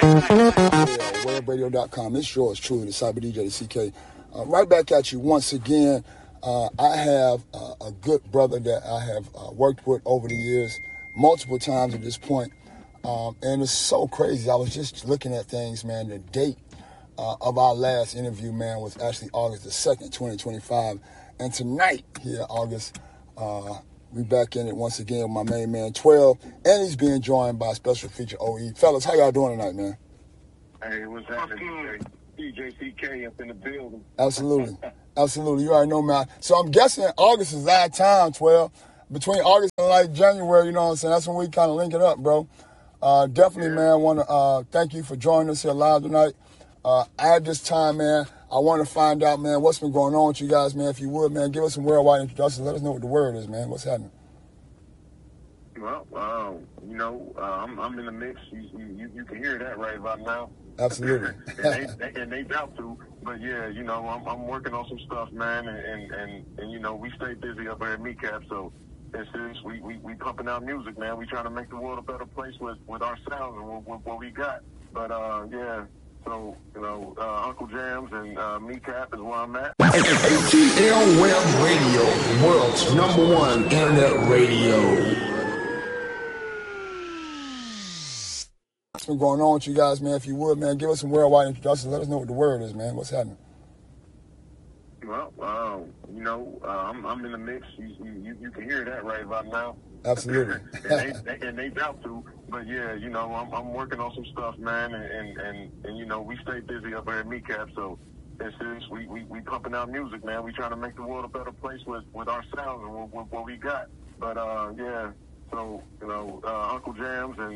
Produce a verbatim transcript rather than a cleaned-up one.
Yeah, web radio dot com. It's yours truly, the Cyber D J, the C K. Uh, right back at you once again. Uh, I have uh, a good brother that I have uh, worked with over the years, multiple times at this point. Um, and it's so crazy. I was just looking at things, man. The date uh, of our last interview, man, was actually August the second, twenty twenty-five. And tonight, here, August, uh, we back in it once again with my main man, twelve. And he's being joined by special feature O E. Fellas, how y'all doing tonight, man? Hey, what's happening? D J C K up in the building. Absolutely. Absolutely. You already know, man. So I'm guessing August is our time, twelve. Between August and like January, you know what I'm saying? That's when we kind of link it up, bro. Uh, definitely, yeah. man, I want to uh, thank you for joining us here live tonight. Uh, at this time, man, I want to find out, man, what's been going on with you guys, man. If you would, man, give us some worldwide introductions. Let us know what the word is, man. What's happening? Well, uh, you know, uh, I'm, I'm in the mix. You, you, you can hear that right about now. Absolutely. and, they, they, and they doubt to. But, yeah, you know, I'm, I'm working on some stuff, man. And, and, and, and, you know, we stay busy up there at MeCap. So it's, it's, we, we, we pumping out music, man. We trying to make the world a better place with, with our sounds and what, what we got. But, uh, yeah. So, you know, uh, Uncle Jams and uh, MeCap is where I'm at. A T L Web Radio, world's number one internet radio. What's been going on with you guys, man? If you would, man, give us some worldwide introductions. Let us know what the word is, man. What's happening? Well, uh, you know, uh, I'm, I'm in the mix. You, you, you can hear that right about now. Absolutely. and, they, they, and they doubt to. But, yeah, you know, I'm, I'm working on some stuff, man. And, and, and, and, you know, we stay busy up there at MeCap. So it's, it's, we, we, we pumping out music, man. We trying to make the world a better place with, with our sounds and what, what we got. But, uh, yeah, so, you know, uh, Uncle Jams and